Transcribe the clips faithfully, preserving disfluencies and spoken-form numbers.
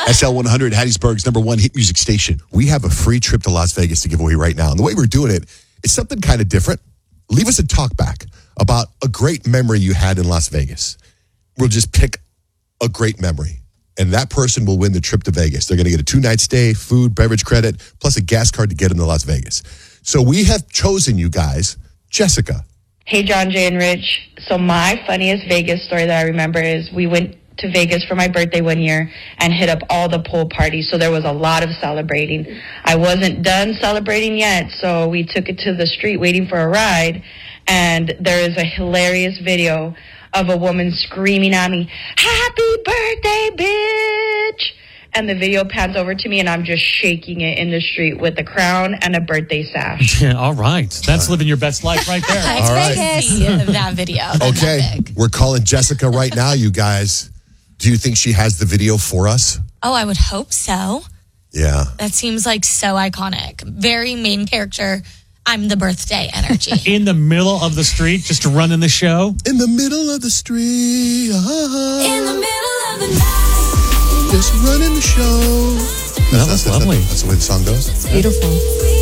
S L one hundred, Hattiesburg's number one hit music station. We have a free trip to Las Vegas to give away right now. And the way we're doing it, it's something kind of different. Leave us a talk back about a great memory you had in Las Vegas. We'll just pick a great memory, and that person will win the trip to Vegas. They're going to get a two-night stay, food, beverage credit, plus a gas card to get them to Las Vegas. So we have chosen you guys, Jessica. Hey, John, Jay, and Rich. So my funniest Vegas story that I remember is we went to Vegas for my birthday one year and hit up all the pool parties. So there was a lot of celebrating. I wasn't done celebrating yet, so we took it to the street waiting for a ride. And there is a hilarious video of a woman screaming at me, "Happy birthday, bitch!" And the video pans over to me, and I'm just shaking it in the street with a crown and a birthday sash. Yeah, all right. That's living your best life right there. That's All right. Vegas. That video. That's Okay, that big. we're calling Jessica right now, you guys. Do you think she has the video for us? Oh, I would hope so. Yeah. That seems like so iconic. Very main character. I'm the birthday energy. In the middle of the street, just running the show. In the middle of the street. Uh-huh. In the middle of the night. Just running the show. Well, that's lovely. That's the way the song goes. Beautiful.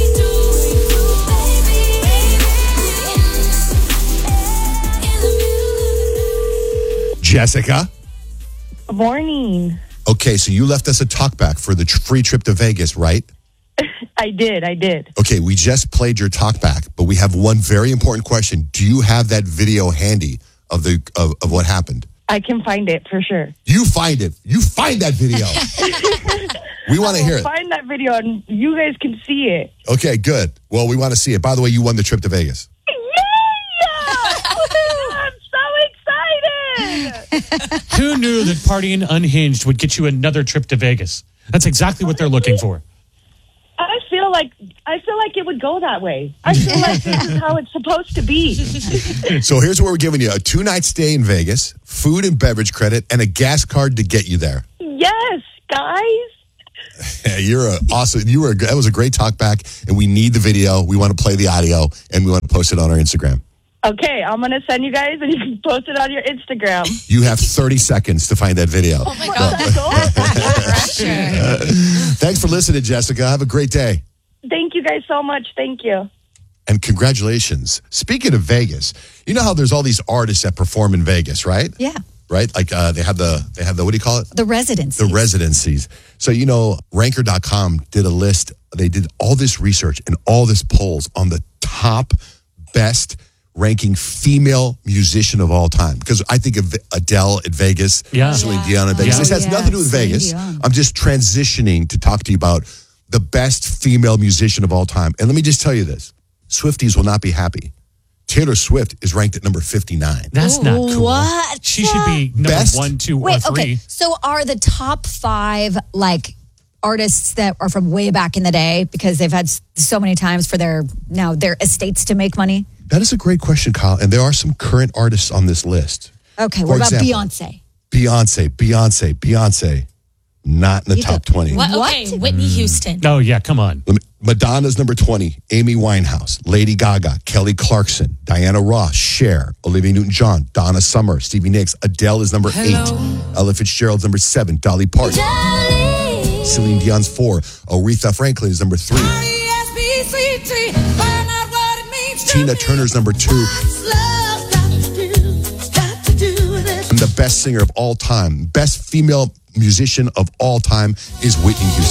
Jessica. Good morning. Okay, so you left us a talkback for the tr- free trip to Vegas, right? I did, I did. Okay, we just played your talkback, but we have one very important question. Do you have that video handy of the of, of what happened? I can find it for sure. You find it. You find that video. We want to hear it. Find that video and you guys can see it. Okay, good. Well, we want to see it. By the way, you won the trip to Vegas. I'm so excited. Who knew that partying unhinged would get you another trip to Vegas? That's exactly what they're looking for. I feel like I feel like it would go that way. I feel like this is how it's supposed to be. So here's what we're giving you: a two-night stay in Vegas, food and beverage credit, and a gas card to get you there. Yes, guys. Yeah, you're a awesome. You were a, that was a great talk back, and we need the video. We want to play the audio, and we want to post it on our Instagram. Okay, I'm going to send you guys, and you can post it on your Instagram. You have thirty seconds to find that video. Oh my God. Pressure. Thanks for listening, Jessica. Have a great day. Thank you guys so much. Thank you. And congratulations. Speaking of Vegas, you know how there's all these artists that perform in Vegas, right? Yeah. Right? Like uh, they have the, they have the, what do you call it? The residency. The residencies. So, you know, ranker dot com did a list. They did all this research and all this polls on the top best ranking female musician of all time. Because I think of Adele at Vegas, Yeah. Celine Yeah. Dion at Vegas. Yeah. This has Yeah, nothing to do with Celine Vegas. Dion. I'm just transitioning to talk to you about the best female musician of all time. And let me just tell you this. Swifties will not be happy. Taylor Swift is ranked at number fifty-nine. That's not cool. What? She should be number Best? one, two, Wait, or three. okay. So are the top five like artists that are from way back in the day because they've had s- so many times for their now their estates to make money? That is a great question, Kyle. And there are some current artists on this list. Okay, For what about example, Beyonce? Beyonce, Beyonce, Beyonce. Not in the You top don't- twenty. What? What? Okay, Whitney Houston. Oh, yeah, come on. Let me- Madonna's number twenty. Amy Winehouse, Lady Gaga, Kelly Clarkson, Diana Ross, Cher, Olivia Newton-John, Donna Summer, Stevie Nicks. Adele is number eight. Ella Fitzgerald's number seven. Dolly Parton. Celine Dion's four. Aretha Franklin is number three. Tina Turner's number two. And the best singer of all time, best female musician of all time is Whitney Houston.